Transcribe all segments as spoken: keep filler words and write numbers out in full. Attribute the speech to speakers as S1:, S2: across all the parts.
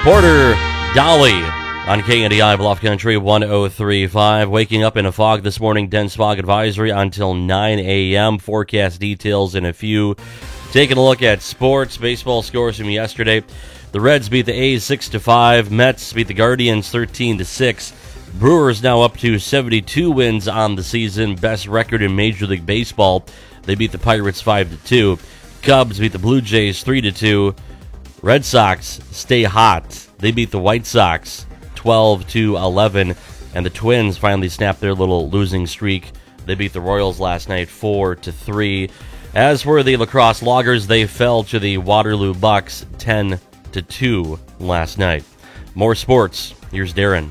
S1: Porter Dolly on K N D I Bluff Country one oh three point five. Waking up in a fog this morning, dense fog advisory until nine a.m. Forecast details in a few. Taking a look at sports, baseball scores from yesterday. The Reds beat the A's six to five. Mets beat the Guardians thirteen to six. Brewers now up to seventy-two wins on the season, best record in Major League Baseball. They beat the Pirates five to two. Cubs beat the Blue Jays three to two. Red Sox stay hot. They beat the White Sox twelve to eleven, and the Twins finally snapped their little losing streak. They beat the Royals last night four to three. As for the lacrosse Loggers, they fell to the Waterloo Bucks ten to two last night. More sports. Here's Darren.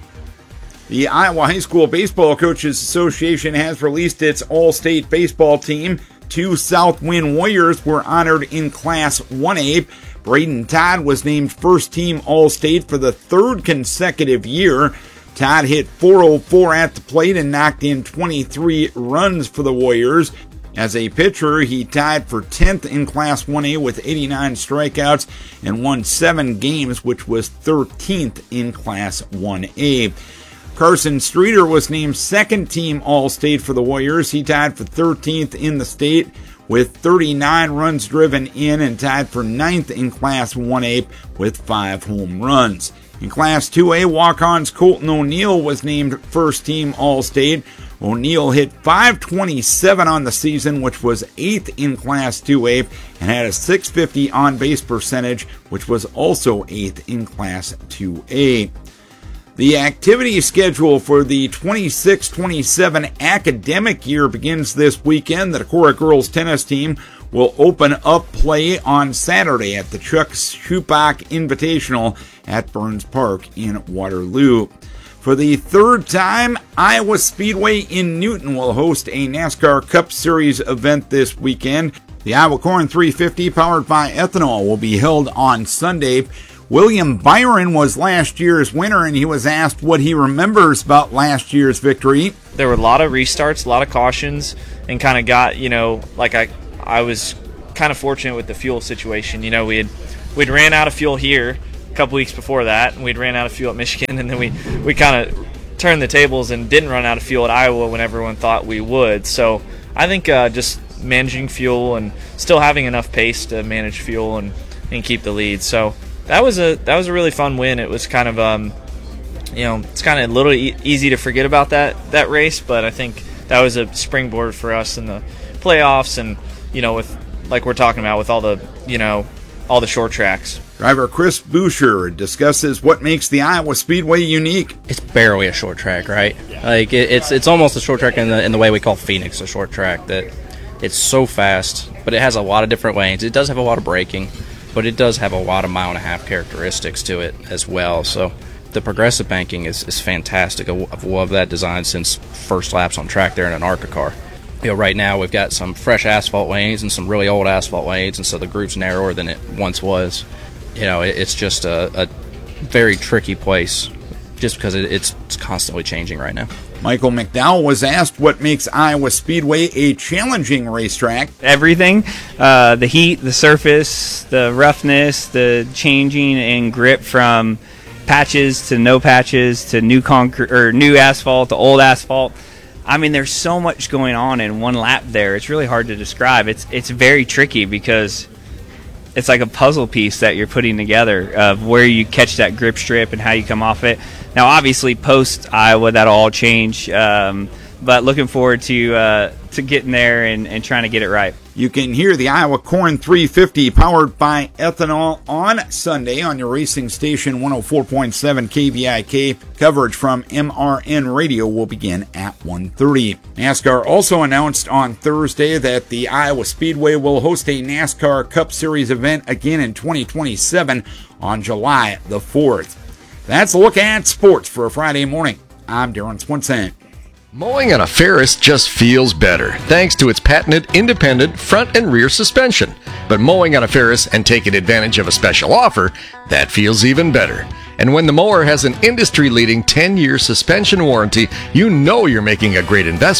S2: The Iowa High School Baseball Coaches Association has released its all-state baseball team. Two Southwind Warriors were honored in Class one A. Braden Todd was named first-team All-State for the third consecutive year. Todd hit four oh four at the plate and knocked in twenty-three runs for the Warriors. As a pitcher, he tied for tenth in Class one A with eighty-nine strikeouts and won seven games, which was thirteenth in Class one A. Carson Streeter was named second-team All-State for the Warriors. He tied for thirteenth in the state with thirty-nine runs driven in and tied for ninth in Class one A with five home runs. In Class two A, walk-ons Colton O'Neill was named first-team All-State. O'Neill hit five twenty-seven on the season, which was eighth in Class two A, and had a six fifty on-base percentage, which was also eighth in Class two A. The activity schedule for the twenty-six twenty-seven academic year begins this weekend. The Decorah girls tennis team will open up play on Saturday at the Chuck Schupak Invitational at Burns Park in Waterloo. For the third time, Iowa Speedway in Newton will host a NASCAR Cup Series event this weekend. The Iowa Corn three fifty, powered by ethanol, will be held on Sunday. William Byron was last year's winner, and he was asked what he remembers about last year's victory.
S3: There were a lot of restarts, a lot of cautions, and kind of got, you know, like I I was kind of fortunate with the fuel situation. You know, we had we'd ran out of fuel here a couple weeks before that, and we'd ran out of fuel at Michigan, and then we, we kind of turned the tables and didn't run out of fuel at Iowa when everyone thought we would. So I think uh, just managing fuel and still having enough pace to manage fuel and, and keep the lead. So that was a that was a really fun win. It was kind of um, you know, it's kind of a little e- easy to forget about that that race, but I think that was a springboard for us in the playoffs, and you know, with like we're talking about with all the you know all the short tracks.
S2: Driver Chris Boucher discusses what makes the Iowa Speedway unique.
S4: It's barely a short track, right? Yeah. Like it, it's it's almost a short track in the in the way we call Phoenix a short track. That it's so fast, but it has a lot of different lanes. It does have a lot of braking, but it does have a lot of mile and a half characteristics to it as well. So the progressive banking is, is fantastic. I've loved that design since first laps on track there in an ARCA car. You know, right now we've got some fresh asphalt lanes and some really old asphalt lanes, and so the groupe's narrower than it once was. You know, it, it's just a, a very tricky place just because it, it's, it's constantly changing right now.
S2: Michael McDowell was asked what makes Iowa Speedway a challenging racetrack.
S5: Everything, uh, the heat, the surface, the roughness, the changing in grip from patches to no patches to new concrete or new asphalt to old asphalt. I mean, there's so much going on in one lap there. It's really hard to describe. It's it's very tricky because it's like a puzzle piece that you're putting together of where you catch that grip strip and how you come off it. Now, obviously, post Iowa, that'll all change. Um, but looking forward to uh, to getting there and, and trying to get it right.
S2: You can hear the Iowa Corn three fifty powered by ethanol on Sunday on your racing station one oh four point seven K V I K. Coverage from M R N Radio will begin at one thirty. NASCAR also announced on Thursday that the Iowa Speedway will host a NASCAR Cup Series event again in twenty twenty-seven on July the fourth. That's a look at sports for a Friday morning. I'm Darren Swenson.
S6: Mowing on a Ferris just feels better, thanks to its patented independent front and rear suspension. But mowing on a Ferris and taking advantage of a special offer, that feels even better. And when the mower has an industry-leading ten-year suspension warranty, you know you're making a great investment.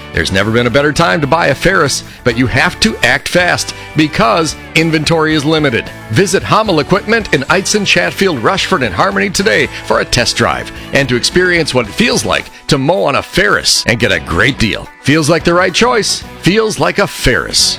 S6: There's never been a better time to buy a Ferris, but you have to act fast because inventory is limited. Visit Hummel Equipment in Eitzen, Chatfield, Rushford, and Harmony today for a test drive and to experience what it feels like to mow on a Ferris and get a great deal. Feels like the right choice. Feels like a Ferris.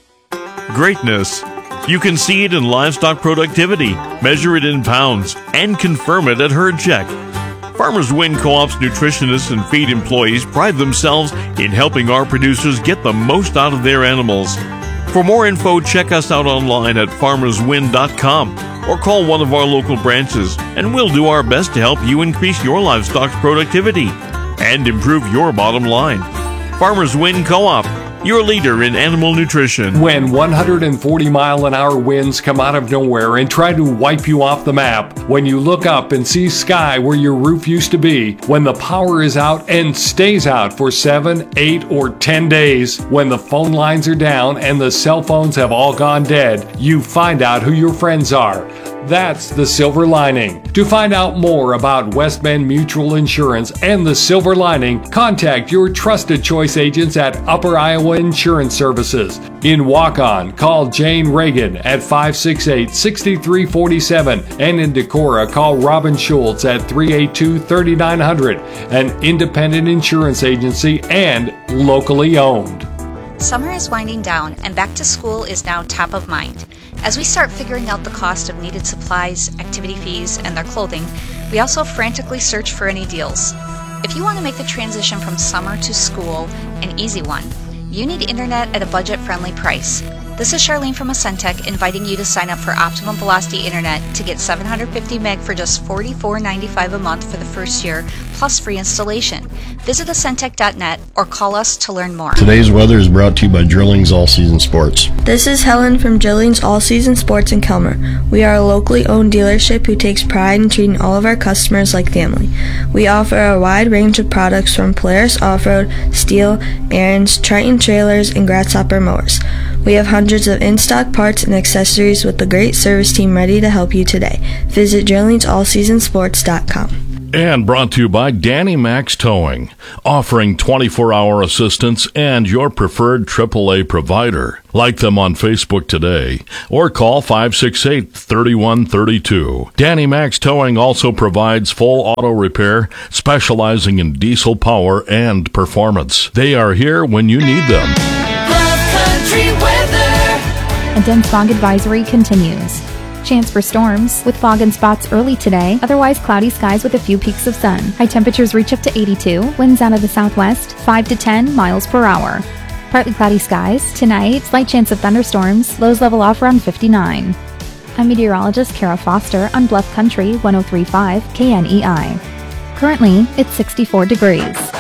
S7: Greatness. You can see it in livestock productivity, measure it in pounds, and confirm it at Herd Check. Farmers Win Co-op's nutritionists and feed employees pride themselves in helping our producers get the most out of their animals. For more info, check us out online at farmers win dot com or call one of our local branches, and we'll do our best to help you increase your livestock's productivity and improve your bottom line. Farmers Win Co-op, your leader in animal nutrition.
S8: When one hundred forty mile an hour winds come out of nowhere and try to wipe you off the map, when you look up and see sky where your roof used to be, when the power is out and stays out for seven, eight, or ten days, when the phone lines are down and the cell phones have all gone dead, you find out who your friends are. That's the silver lining. To find out more about West Bend Mutual Insurance and the silver lining, contact your trusted choice agents at Upper Iowa Insurance Services. In Waukon, call Jane Reagan at five six eight, six three four seven, and in Decorah, call Robin Schultz at three eight two, three nine zero zero, an independent insurance agency and locally owned.
S9: Summer is winding down, and back to school is now top of mind. As we start figuring out the cost of needed supplies, activity fees, and their clothing, we also frantically search for any deals. If you want to make the transition from summer to school an easy one, you need internet at a budget-friendly price. This is Charlene from Ascentec inviting you to sign up for Optimum Velocity Internet to get seven hundred fifty meg for just forty-four ninety-five a month for the first year, plus free installation. Visit Ascentec dot net or call us to learn more.
S10: Today's weather is brought to you by Drillings All Season Sports.
S11: This is Helen from Drillings All Season Sports in Kelmer. We are a locally owned dealership who takes pride in treating all of our customers like family. We offer a wide range of products from Polaris Off-Road, Steel, Aaron's, Triton trailers, and Grasshopper mowers. We have hundreds of in-stock parts and accessories with a great service team ready to help you today. Visit drillings all season sports dot com.
S12: And brought to you by Danny Max Towing, offering twenty-four hour assistance and your preferred triple A provider. Like them on Facebook today or call five six eight, three one three two. Danny Max Towing also provides full auto repair, specializing in diesel power and performance. They are here when you need them.
S13: A dense fog advisory continues. Chance for storms, with fog and spots early today, otherwise cloudy skies with a few peaks of sun. High temperatures reach up to eighty-two, winds out of the southwest, five to ten miles per hour. Partly cloudy skies, tonight, slight chance of thunderstorms, lows level off around fifty-nine. I'm meteorologist Kara Foster on Bluff Country one oh three point five K N E I. Currently, it's sixty-four degrees.